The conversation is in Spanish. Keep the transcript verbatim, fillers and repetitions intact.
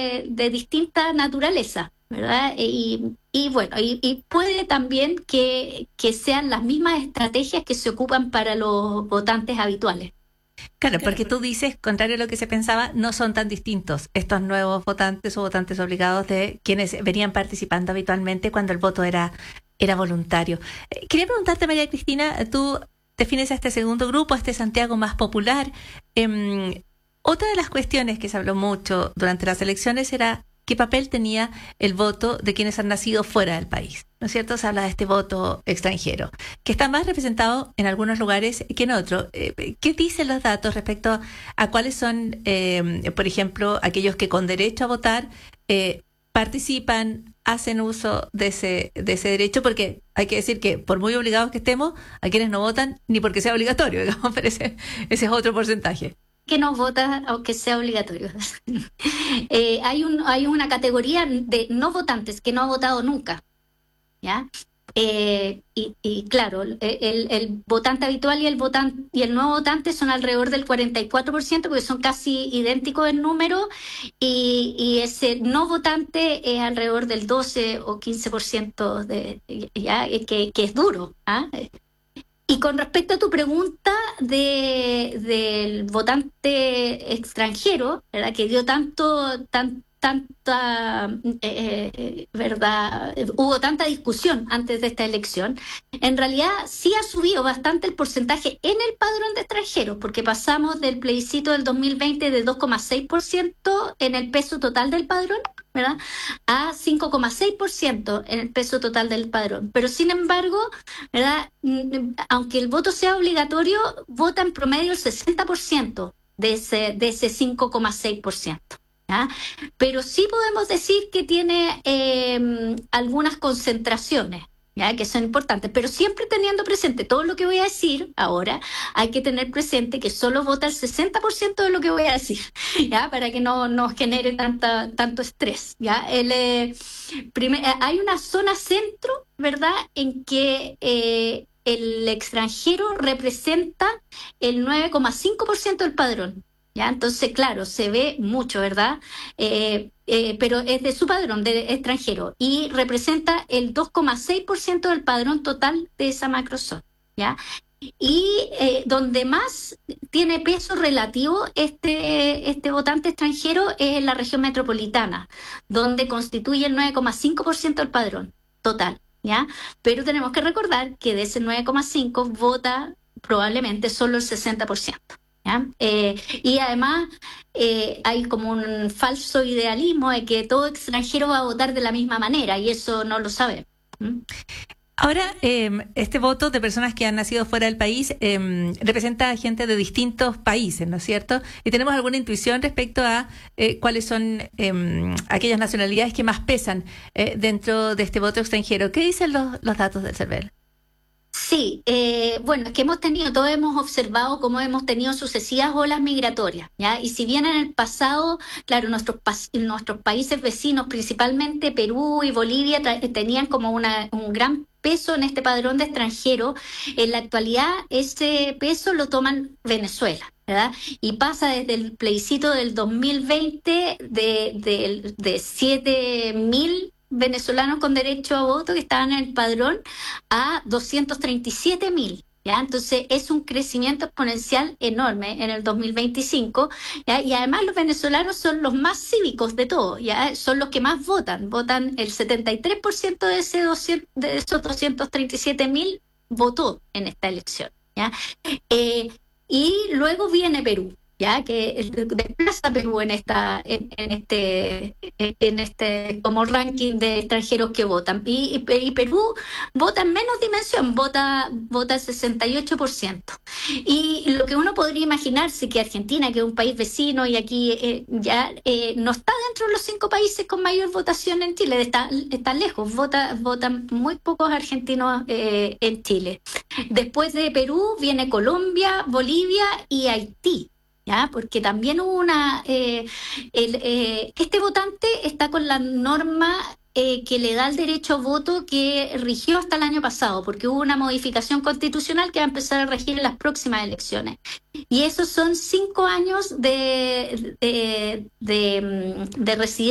de, de distinta naturaleza, ¿verdad? Y, y bueno, y, y puede también que, que sean las mismas estrategias que se ocupan para los votantes habituales. Claro, porque tú dices, contrario a lo que se pensaba, no son tan distintos estos nuevos votantes o votantes obligados de quienes venían participando habitualmente cuando el voto era, era voluntario. Eh, quería preguntarte, María Cristina, tú defines a este segundo grupo, a este Santiago más popular. Eh, otra de las cuestiones que se habló mucho durante las elecciones era qué papel tenía el voto de quienes han nacido fuera del país, ¿no es cierto? Se habla de este voto extranjero, que está más representado en algunos lugares que en otros. Eh, ¿Qué dicen los datos respecto a cuáles son, eh, por ejemplo, aquellos que con derecho a votar eh, participan, hacen uso de ese, de ese derecho? Porque hay que decir que por muy obligados que estemos, a quienes no votan, ni porque sea obligatorio, digamos, pero ese, ese es otro porcentaje. Que no vota aunque sea obligatorio. eh, hay, un, hay una categoría de no votantes que no ha votado nunca, ¿ya? Eh, y, y claro, el, el, el votante habitual y el votante y el nuevo votante son alrededor del cuarenta y cuatro por ciento, porque son casi idénticos en número, y, y ese no votante es alrededor del doce o quince por ciento de, ya, que, que es duro, ¿ah? Y con respecto a tu pregunta de, del votante extranjero, ¿verdad? Que dio tanto, tan, tanta, eh, eh, ¿verdad? Hubo tanta discusión antes de esta elección. En realidad sí ha subido bastante el porcentaje en el padrón de extranjeros, porque pasamos del plebiscito del dos mil veinte de dos coma seis por ciento en el peso total del padrón, ¿verdad? A cinco coma seis por ciento en el peso total del padrón. Pero sin embargo, ¿verdad? Aunque el voto sea obligatorio, vota en promedio el sesenta por ciento de ese, de ese cinco coma seis por ciento. ¿Ya? Pero sí podemos decir que tiene eh, algunas concentraciones, ¿ya? Que son importantes, pero siempre teniendo presente todo lo que voy a decir ahora. Hay que tener presente que solo vota el sesenta por ciento de lo que voy a decir, ¿ya? Para que no nos genere tanta, tanto estrés, ¿ya? El, eh, primer, hay una zona centro, ¿verdad?, en que eh, el extranjero representa el nueve coma cinco por ciento del padrón. ¿Ya? Entonces, claro, se ve mucho, ¿verdad? Eh, eh, pero es de su padrón, de extranjero, y representa el dos coma seis por ciento del padrón total de esa macrozona, ¿ya? Y eh, donde más tiene peso relativo este, este votante extranjero es en la región metropolitana, donde constituye el nueve coma cinco por ciento del padrón total, ¿ya? Pero tenemos que recordar que de ese nueve coma cinco por ciento vota probablemente solo el sesenta por ciento. ¿Ya? Eh, y además eh, hay como un falso idealismo de que todo extranjero va a votar de la misma manera, y eso no lo sabemos. ¿Mm? Ahora, eh, este voto de personas que han nacido fuera del país eh, representa a gente de distintos países, ¿no es cierto? Y tenemos alguna intuición respecto a eh, cuáles son eh, aquellas nacionalidades que más pesan eh, dentro de este voto extranjero. ¿Qué dicen los, los datos del CERVEL? Sí, eh, bueno, es que hemos tenido, todos hemos observado cómo hemos tenido sucesivas olas migratorias, ¿ya? Y si bien en el pasado, claro, nuestros, nuestros países vecinos, principalmente Perú y Bolivia, tenían como una, un gran peso en este padrón de extranjeros, en la actualidad ese peso lo toman Venezuela, ¿verdad? Y pasa desde el plebiscito del dos mil veinte de, de, de siete mil venezolanos con derecho a voto que estaban en el padrón a doscientos treinta y siete mil. ¿Ya? Entonces es un crecimiento exponencial enorme en el dos mil veinticinco, ¿ya? Y además los venezolanos son los más cívicos de todos, ¿ya? Son los que más votan, votan el setenta y tres por ciento de, ese doscientos, de esos doscientos treinta y siete mil votó en esta elección, ¿ya? Eh, y luego viene Perú, ya que desplaza a Perú en esta en, en este en este como ranking de extranjeros que votan, y, y, y Perú vota en menos dimensión, vota vota el sesenta y ocho por ciento. Y lo que uno podría imaginarse, que Argentina, que es un país vecino y aquí eh, ya eh, no está dentro de los cinco países con mayor votación en Chile, está, está lejos, vota votan muy pocos argentinos eh, en Chile. Después de Perú viene Colombia, Bolivia y Haití, ¿ya? Porque también hubo una... Eh, el, eh, este votante está con la norma eh, que le da el derecho a voto que rigió hasta el año pasado, porque hubo una modificación constitucional que va a empezar a regir en las próximas elecciones. Y esos son cinco años de, de, de, de residencia